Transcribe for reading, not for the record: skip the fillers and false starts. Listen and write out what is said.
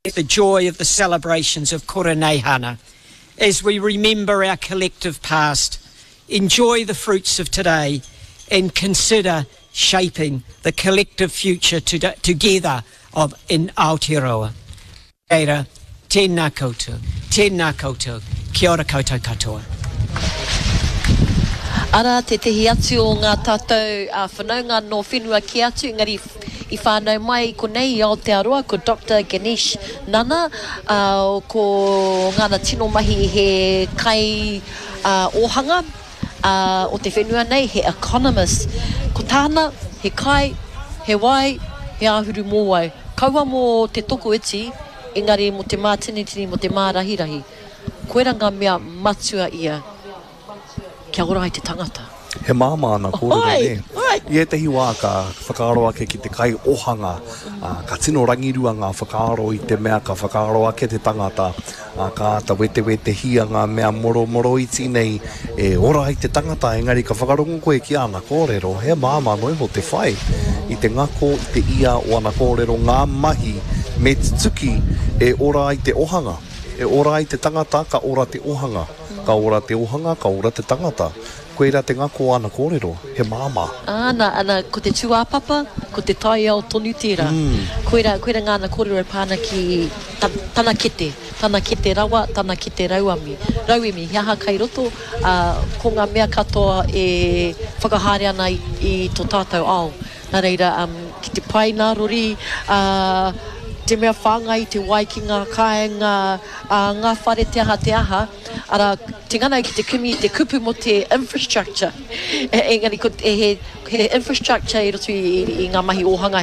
the joy of the celebrations of Kura Neihana as we remember our collective past, enjoy the fruits of today and consider shaping the collective future together in Aotearoa. Keira, tēnā koutou, kia ora koutou katoa. Ara te tehi atu o ngā tātou whanaunga no whenua ki atu, ngari I whānau mai ko nei i Aotearoa, ko Dr. Ganesh Nana, ko ngana tino mahi he kai ohanga, o te whenua nei, he economist. Ko tāna, he kai, he wai, he ahuru mō wai. Kaua mō te toko iti, engari mo te mā tinitini, mo te mā rahirahi. Koera ngā mea matua ia, kia ora ai te tangata. He māma ana kōrero ne. I tehi wā ka whakaaro ake ki te kai ohanga. Ka tino rangirua ngā whakaaro I te mea ka whakaaro ake te tangata. Ka ata wete hia ngā mea moro iti nei. E ora I te tangata engari ka whakarongo koe ki ana kōrero. He māma no mo te whai. I te ngako, I te ia o ana kōrero ngā mahi me te tuki e ora I te ohanga. E ora I te tangata ka ora te ohanga. Ka ora te ohanga, ka ora te tangata. Koera te ngako ana kōrero, he māma. Ana, ko te tuāpapa, ko te tai ao tonu tērā. Koera ngāna kōrero e pāna ki tana kete rawa, tana kete rauami. Rauemi, hiaha kai roto, ko ngā mea katoa e whakahaere ana I tō tātou ao. Nā reira, ki te pai nā rori, te mea whāngai, te wai ki ngā kāinga, ngā whare te aha, ara te ngana ki te kimi, te kupu mo te infrastructure. Engari, he infrastructure I roto I ngā mahi ohanga